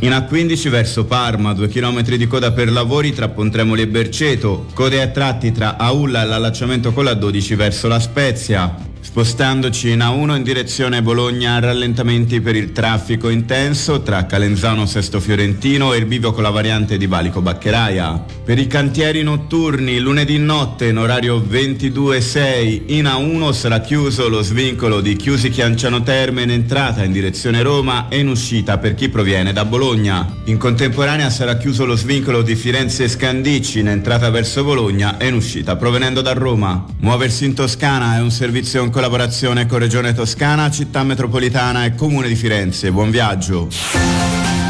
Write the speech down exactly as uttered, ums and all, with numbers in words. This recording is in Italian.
In A quindici verso Parma, due chilometri di coda per lavori tra Pontremoli e Berceto, code a tratti tra Aulla e l'allacciamento con la dodici verso La Spezia. Spostandoci in A uno in direzione Bologna, rallentamenti per il traffico intenso tra Calenzano Sesto Fiorentino e il bivio con la variante di Valico Baccheraia. Per i cantieri notturni, lunedì notte in orario ventidue sei in A uno sarà chiuso lo svincolo di Chiusi Chianciano Terme in entrata in direzione Roma e in uscita per chi proviene da Bologna. In contemporanea sarà chiuso lo svincolo di Firenze Scandicci in entrata verso Bologna e in uscita provenendo da Roma. Muoversi in Toscana è un servizio in collaborazione con Regione Toscana, Città Metropolitana e Comune di Firenze. Buon viaggio!